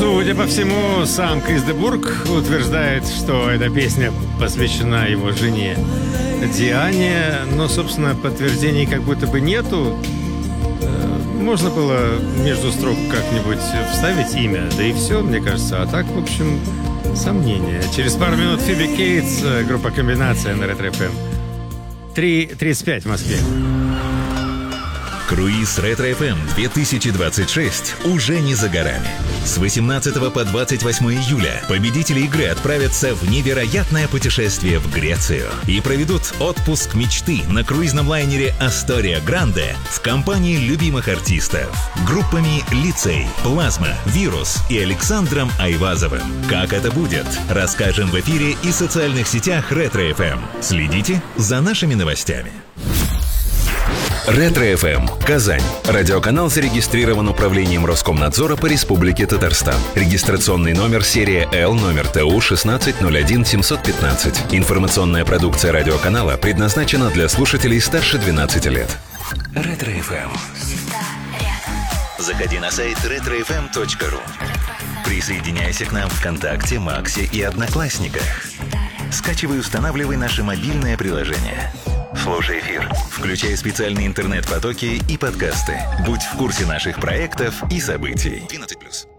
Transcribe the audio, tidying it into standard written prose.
Судя по всему, сам Крис де Бург утверждает, что эта песня посвящена его жене Диане, но, собственно, подтверждений как будто бы нету. Можно было между строк как-нибудь вставить имя, да и все, мне кажется. А так, в общем, сомнения. Через пару минут Фиби Кейтс, группа «Комбинация» на Ретро-ФМ. 3:35 в Москве. Круиз Ретро-ФМ 2026 уже не за горами. С 18 по 28 июля победители игры отправятся в невероятное путешествие в Грецию и проведут отпуск мечты на круизном лайнере «Астория Гранде» в компании любимых артистов. Группами «Лицей», «Плазма», «Вирус» и Александром Айвазовым. Как это будет, расскажем в эфире и социальных сетях Ретро-ФМ. Следите за нашими новостями. Ретро-ФМ. Казань. Радиоканал зарегистрирован Управлением Роскомнадзора по Республике Татарстан. Регистрационный номер серия Л, номер ТУ 1601715. Информационная продукция радиоканала предназначена для слушателей старше 12 лет. Ретро-ФМ. Заходи на сайт retrofm.ru. Присоединяйся к нам в ВКонтакте, Максе и Одноклассниках. Скачивай и устанавливай наше мобильное приложение. Слушай эфир, включай специальные интернет-потоки и подкасты. Будь в курсе наших проектов и событий. 12+.